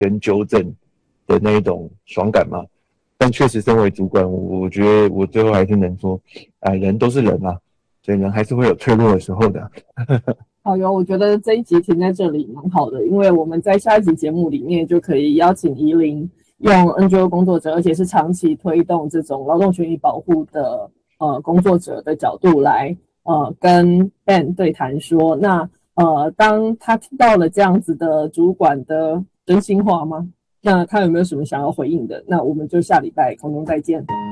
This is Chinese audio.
跟纠正的那一种爽感嘛。但确实身为主管，我觉得我最后还是能说，人都是人啊，所以人还是会有脆弱的时候的。 好哟，我觉得这一集停在这里蛮好的，因为我们在下一集节目里面就可以邀请怡琳用 NGO 工作者，而且是长期推动这种劳动权益保护的工作者的角度来跟 Ben 对谈说，那当他听到了这样子的主管的真心话吗？那他有没有什么想要回应的？那我们就下礼拜空中再见。